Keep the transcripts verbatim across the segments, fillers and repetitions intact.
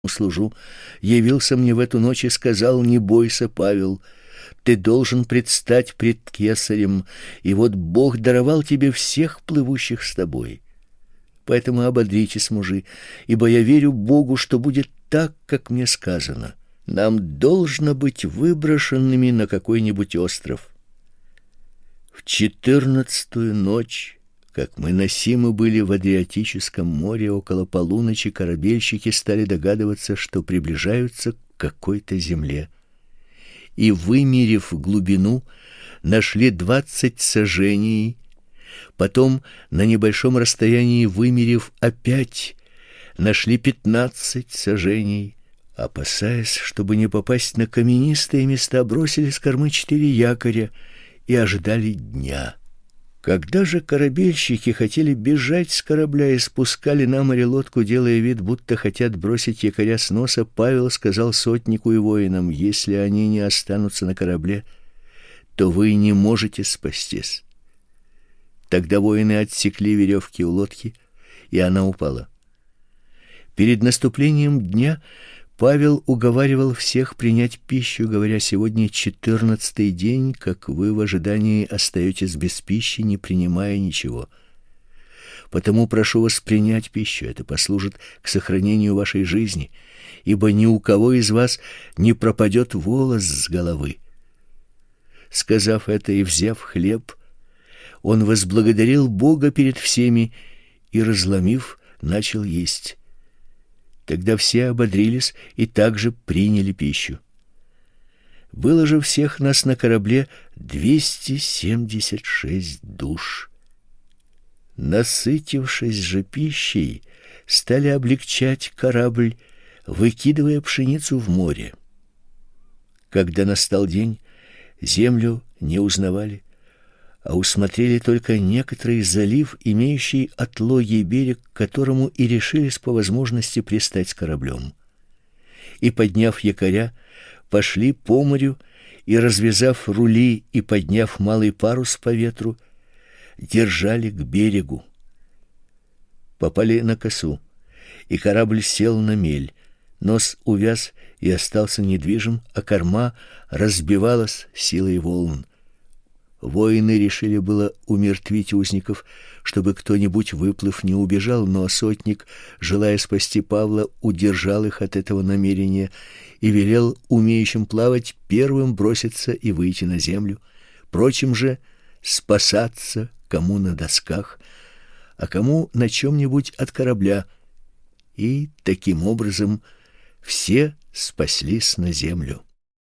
служу, явился мне в эту ночь и сказал: не бойся, Павел, ты должен предстать пред кесарем, и вот Бог даровал тебе всех плывущих с тобой. Поэтому ободритесь, мужи, ибо я верю Богу, что будет так, как мне сказано. Нам должно быть выброшенными на какой-нибудь остров. В четырнадцатую ночь, как мы носимы были в Адриатическом море, около полуночи корабельщики стали догадываться, что приближаются к какой-то земле. И, вымерив глубину, нашли двадцать саженей. Потом, на небольшом расстоянии вымерив опять, нашли пятнадцать саженей. Опасаясь, чтобы не попасть на каменистые места, бросили с кормы четыре якоря и ожидали дня. Когда же корабельщики хотели бежать с корабля и спускали на море лодку, делая вид, будто хотят бросить якоря с носа, Павел сказал сотнику и воинам: если они не останутся на корабле, то вы не можете спастись. Тогда воины отсекли веревки у лодки, и она упала. Перед наступлением дня Павел уговаривал всех принять пищу, говоря: сегодня четырнадцатый день, как вы в ожидании остаетесь без пищи, не принимая ничего. Потому прошу вас принять пищу, это послужит к сохранению вашей жизни, ибо ни у кого из вас не пропадет волос с головы. Сказав это и взяв хлеб, он возблагодарил Бога перед всеми и, разломив, начал есть. Тогда все ободрились и также приняли пищу. Было же всех нас на корабле двести семьдесят шесть душ. Насытившись же пищей, стали облегчать корабль, выкидывая пшеницу в море. Когда настал день, землю не узнавали, а усмотрели только некоторый залив, имеющий отлогий берег, к которому и решились по возможности пристать с кораблем. И, подняв якоря, пошли по морю, и, развязав рули и подняв малый парус по ветру, держали к берегу. Попали на косу, и корабль сел на мель, нос увяз и остался недвижим, а корма разбивалась силой волн. Воины решили было умертвить узников, чтобы кто-нибудь, выплыв, не убежал, но сотник, желая спасти Павла, удержал их от этого намерения и велел умеющим плавать первым броситься и выйти на землю, прочим же спасаться, кому на досках, а кому на чем-нибудь от корабля. И таким образом все спаслись на землю.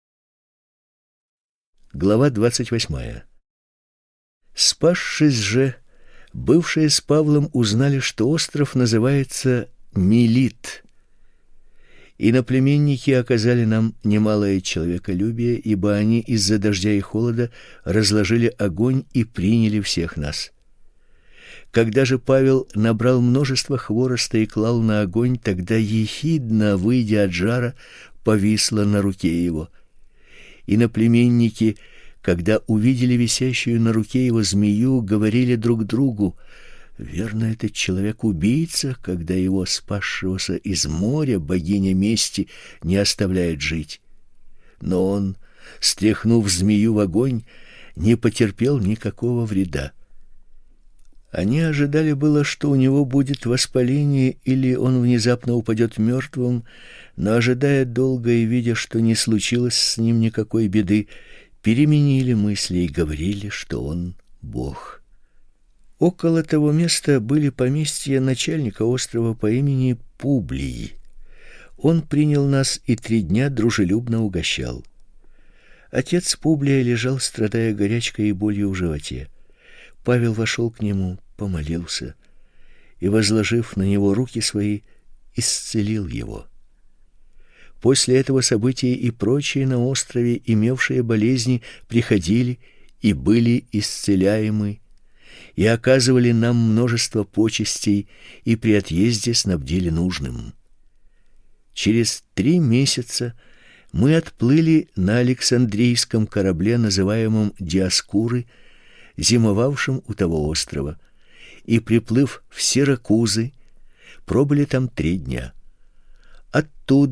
Глава двадцать восьмая. Спасшись же, бывшие с Павлом узнали, что остров называется Милит. Иноплеменники оказали нам немалое человеколюбие, ибо они из-за дождя и холода разложили огонь и приняли всех нас. Когда же Павел набрал множество хвороста и клал на огонь, тогда ехидна, выйдя от жара, повисла на руке его. Иноплеменники, когда увидели висящую на руке его змею, говорили друг другу: верно, этот человек убийца, когда его, спасшегося из моря, богиня мести не оставляет жить. Но он, стряхнув змею в огонь, не потерпел никакого вреда. Они ожидали было, что у него будет воспаление или он внезапно упадет мертвым, но, ожидая долго и видя, что не случилось с ним никакой беды, переменили мысли и говорили, что он бог. Около того места были поместья начальника острова по имени Публий. Он принял нас и три дня дружелюбно угощал. Отец Публия лежал, страдая горячкой и болью в животе. Павел вошел к нему, помолился и, возложив на него руки свои, исцелил его. После этого события и прочие на острове, имевшие болезни, приходили и были исцеляемы, и оказывали нам множество почестей, и при отъезде снабдили нужным. Через три месяца мы отплыли на Александрийском корабле, называемом Диоскуры, зимовавшем у того острова, и, приплыв в Сиракузы, пробыли там три дня.